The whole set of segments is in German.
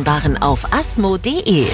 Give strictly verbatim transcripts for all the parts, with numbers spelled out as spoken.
Straßenbahn auf asmo punkt de.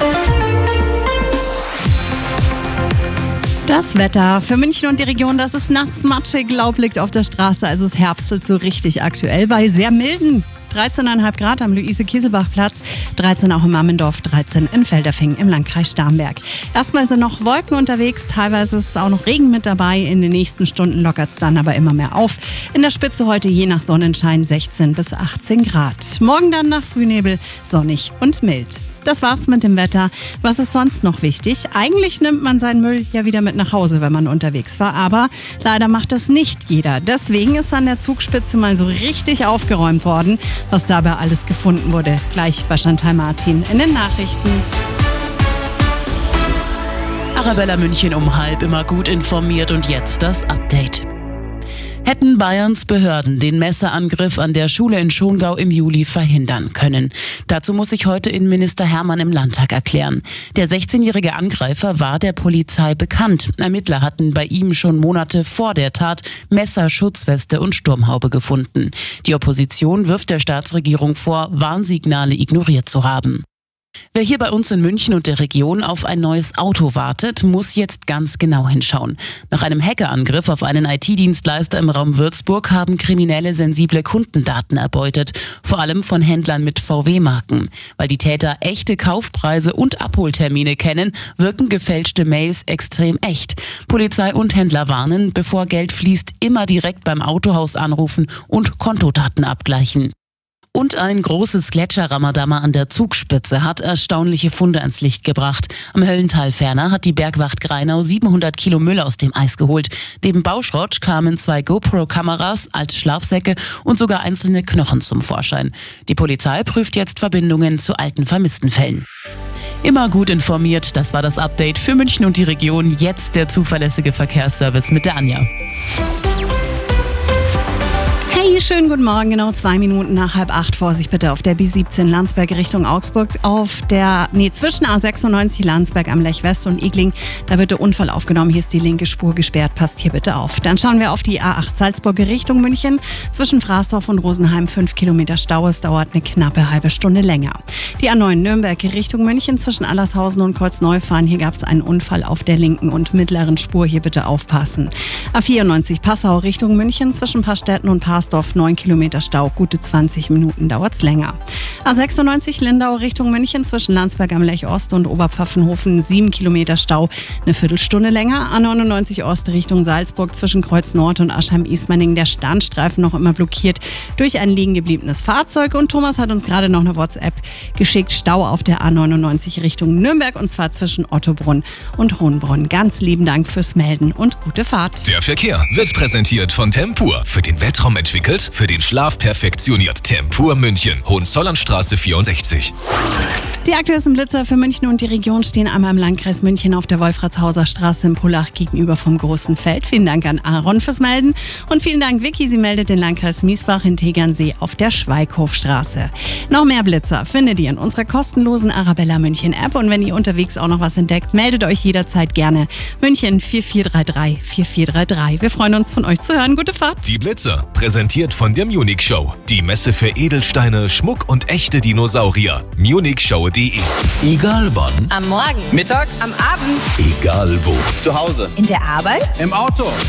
Das Wetter für München und die Region, das ist nass, matschig, Laub liegt auf der Straße, also es herbstelt so richtig aktuell bei sehr milden dreizehn Komma fünf Grad am Luise-Kieselbach-Platz, dreizehn auch im Ammendorf, dreizehn in Felderfing im Landkreis Starnberg. Erstmal sind noch Wolken unterwegs, teilweise ist auch noch Regen mit dabei. In den nächsten Stunden lockert es dann aber immer mehr auf. In der Spitze heute je nach Sonnenschein sechzehn bis achtzehn Grad. Morgen dann nach Frühnebel sonnig und mild. Das war's mit dem Wetter. Was ist sonst noch wichtig? Eigentlich nimmt man seinen Müll ja wieder mit nach Hause, wenn man unterwegs war. Aber leider macht das nicht jeder. Deswegen ist an der Zugspitze mal so richtig aufgeräumt worden, was dabei alles gefunden wurde. Gleich bei Chantal Martin in den Nachrichten. Arabella München um halb, immer gut informiert und jetzt das Update. Hätten Bayerns Behörden den Messerangriff an der Schule in Schongau im Juli verhindern können? Dazu muss sich heute Innenminister Hermann im Landtag erklären. Der sechzehnjährige Angreifer war der Polizei bekannt. Ermittler hatten bei ihm schon Monate vor der Tat Messer, Schutzweste und Sturmhaube gefunden. Die Opposition wirft der Staatsregierung vor, Warnsignale ignoriert zu haben. Wer hier bei uns in München und der Region auf ein neues Auto wartet, muss jetzt ganz genau hinschauen. Nach einem Hackerangriff auf einen I T-Dienstleister im Raum Würzburg haben Kriminelle sensible Kundendaten erbeutet, vor allem von Händlern mit V W-Marken. Weil die Täter echte Kaufpreise und Abholtermine kennen, wirken gefälschte Mails extrem echt. Polizei und Händler warnen, bevor Geld fließt, immer direkt beim Autohaus anrufen und Kontodaten abgleichen. Und ein großes Gletscherramadammer an der Zugspitze hat erstaunliche Funde ans Licht gebracht. Am Höllental ferner hat die Bergwacht Greinau siebenhundert Kilo Müll aus dem Eis geholt. Neben Bauschrott kamen zwei GoPro-Kameras, alte Schlafsäcke und sogar einzelne Knochen zum Vorschein. Die Polizei prüft jetzt Verbindungen zu alten Vermisstenfällen. Immer gut informiert, das war das Update für München und die Region. Jetzt der zuverlässige Verkehrsservice mit der Anja. Hey, schönen guten Morgen, genau zwei Minuten nach halb acht. Vorsicht bitte auf der B siebzehn Landsberg Richtung Augsburg. Auf der, nee, zwischen A sechsundneunzig Landsberg am Lech West und Igling. Da wird der Unfall aufgenommen. Hier ist die linke Spur gesperrt. Passt hier bitte auf. Dann schauen wir auf die A acht Salzburg Richtung München. Zwischen Fraßdorf und Rosenheim fünf Kilometer Stau. Es dauert eine knappe halbe Stunde länger. Die A neun Nürnberg Richtung München zwischen Allershausen und Kreuzneufahren. Hier gab es einen Unfall auf der linken und mittleren Spur. Hier bitte aufpassen. A vierundneunzig Passau Richtung München zwischen Paarstetten und Parsdorf. neun Kilometer Stau, gute zwanzig Minuten dauert's länger. A sechsundneunzig Lindau Richtung München zwischen Landsberg am Lech Ost und Oberpfaffenhofen sieben Kilometer Stau, eine Viertelstunde länger. A neunundneunzig Ost Richtung Salzburg zwischen Kreuz Nord und Aschheim-Ismaning der Standstreifen noch immer blockiert durch ein liegen gebliebenes Fahrzeug. Und Thomas hat uns gerade noch eine WhatsApp geschickt. Stau auf der A neunundneunzig Richtung Nürnberg und zwar zwischen Ottobrunn und Hohenbrunn. Ganz lieben Dank fürs Melden und gute Fahrt. Der Verkehr wird präsentiert von Tempur. Für den Weltraum entwickelt, für den Schlaf perfektioniert. Tempur München, Hohenzollernstraße vierundsechzig. Die aktuellsten Blitzer für München und die Region stehen einmal im Landkreis München auf der Wolfratshauser Straße in Pullach gegenüber vom Großen Feld. Vielen Dank an Aaron fürs Melden und vielen Dank Vicky, sie meldet den Landkreis Miesbach in Tegernsee auf der Schweighofstraße. Noch mehr Blitzer findet ihr in unserer kostenlosen Arabella München App und wenn ihr unterwegs auch noch was entdeckt, meldet euch jederzeit gerne. München vier vier drei drei vier vier drei drei. Wir freuen uns von euch zu hören. Gute Fahrt. Die Blitzer, präsentiert von der Munich Show. Die Messe für Edelsteine, Schmuck und echte Dinosaurier. munich show punkt de. Egal wann. Am Morgen. Mittags. Am Abend. Egal wo. Zu Hause. In der Arbeit. Im Auto.